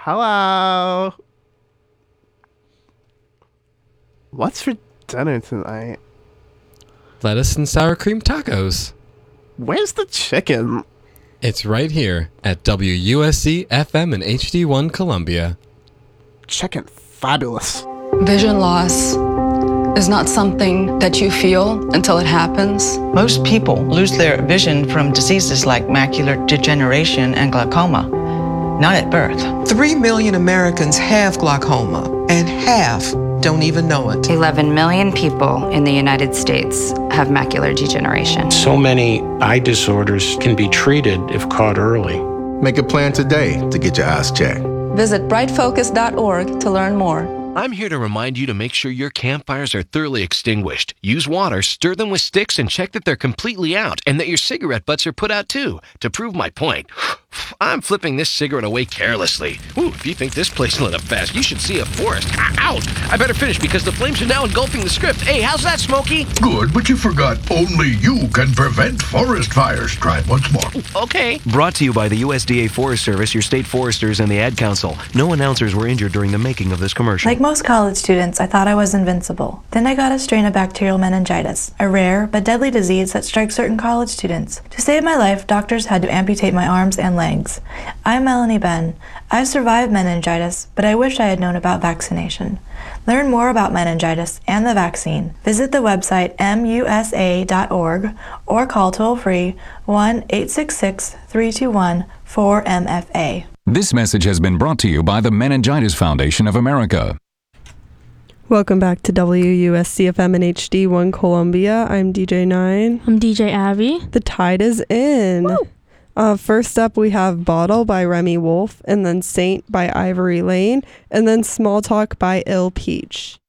Hello. What's for dinner tonight? Lettuce and sour cream tacos. Where's the chicken? It's right here at WUSC FM and HD1 Columbia. Chicken fabulous. Vision loss is not something that you feel until it happens. Most people lose their vision from diseases like macular degeneration and glaucoma, not at birth. 3 million Americans have glaucoma, and half don't even know it. 11 million people in the United States have macular degeneration. So many eye disorders can be treated if caught early. Make a plan today to get your eyes checked. Visit brightfocus.org to learn more. I'm here to remind you to make sure your campfires are thoroughly extinguished. Use water, stir them with sticks, and check that they're completely out and that your cigarette butts are put out too. To prove my point, I'm flipping this cigarette away carelessly. Ooh, if you think this place lit up fast, you should see a forest. Ouch! I better finish because the flames are now engulfing the script. Hey, how's that, Smokey? Good, but you forgot only you can prevent forest fires. Try it once more. Okay. Brought to you by the USDA Forest Service, your state foresters, and the Ad Council. No announcers were injured during the making of this commercial. Like most college students, I thought I was invincible. Then I got a strain of bacterial meningitis, a rare but deadly disease that strikes certain college students. To save my life, doctors had to amputate my arms and legs. I'm Melanie Ben. I've survived meningitis, but I wish I had known about vaccination. Learn more about meningitis and the vaccine. Visit the website musa.org or call toll-free 1-866-321-4MFA. This message has been brought to you by the Meningitis Foundation of America. Welcome back to WUSC FM and HD1 Columbia. I'm DJ9. I'm DJ Abby. The tide is in. First up, we have Bottle by Remy Wolf, and then Saint by Ivory Lane, and then Small Talk by Ill Peach.